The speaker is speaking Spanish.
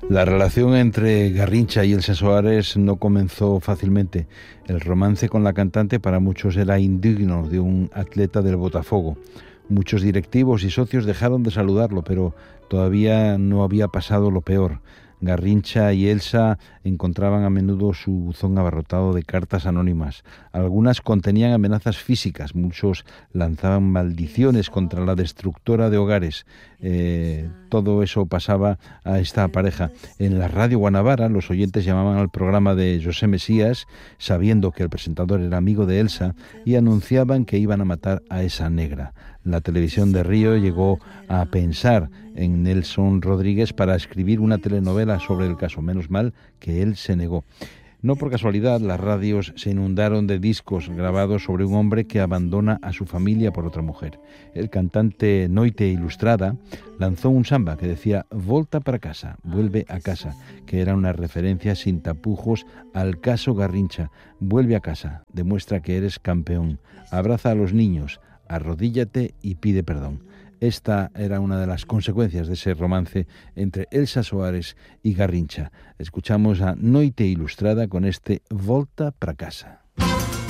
La relación entre Garrincha y Elsa Soares no comenzó fácilmente. El romance con la cantante para muchos era indigno de un atleta del Botafogo. Muchos directivos y socios dejaron de saludarlo, pero todavía no había pasado lo peor. Garrincha y Elsa encontraban a menudo su buzón abarrotado de cartas anónimas. Algunas contenían amenazas físicas, muchos lanzaban maldiciones contra la destructora de hogares. Todo eso pasaba a esta pareja. En la radio Guanabara, los oyentes llamaban al programa de José Mesías, sabiendo que el presentador era amigo de Elsa, y anunciaban que iban a matar a esa negra. La televisión de Río llegó a pensar en Nelson Rodríguez para escribir una telenovela sobre el caso. Menos mal que él se negó. No por casualidad, las radios se inundaron de discos grabados sobre un hombre que abandona a su familia por otra mujer. El cantante Noite Ilustrada lanzó un samba que decía «Volta para casa, vuelve a casa», que era una referencia sin tapujos al caso Garrincha. Vuelve a casa, demuestra que eres campeón, abraza a los niños, arrodíllate y pide perdón. Esta era una de las consecuencias de ese romance entre Elsa Soares y Garrincha. Escuchamos a Noite Ilustrada con este Volta pra casa.